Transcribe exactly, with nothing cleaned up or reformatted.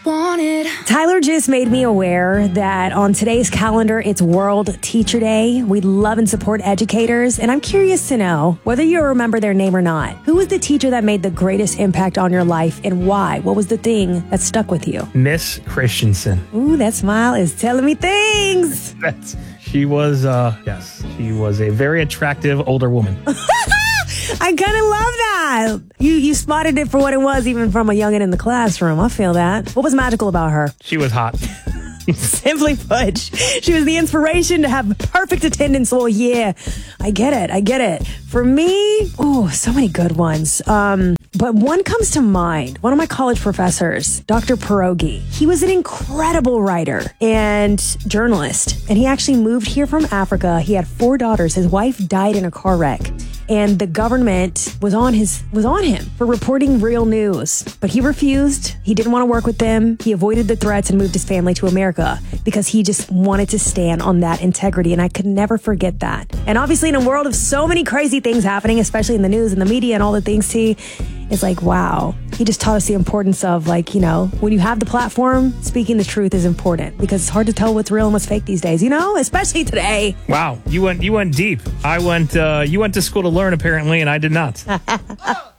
wanted. Tyler just made me aware that on today's calendar, it's World Teacher Day. We love and support educators, and I'm curious to know whether you remember their name or not. Who was the teacher that made the greatest impact on your life, and why? What was the thing that stuck with you? Miss Christensen. Ooh, that smile is telling me things. That's, she was, uh, yes, she was a very attractive older woman. I kind of love that. You you spotted it for what it was, even from a youngin' in the classroom. I feel that. What was magical about her? She was hot. Simply put, she was the inspiration to have perfect attendance all year. I get it. I get it. For me, oh, so many good ones. Um, but one comes to mind. One of my college professors, Doctor Pierogi. He was an incredible writer and journalist, and he actually moved here from Africa. He had four daughters. His wife died in a car wreck. And the government was on his was on him for reporting real news. But he refused. He didn't want to work with them. He avoided the threats and moved his family to America because he just wanted to stand on that integrity. And I could never forget that. And obviously in a world of so many crazy things happening, especially in the news and the media and all the things he it's like, wow, he just taught us the importance of, like, you know, when you have the platform, speaking the truth is important because it's hard to tell what's real and what's fake these days, you know, especially today. Wow, you went you went deep. I went uh, you went to school to learn apparently, and I did not.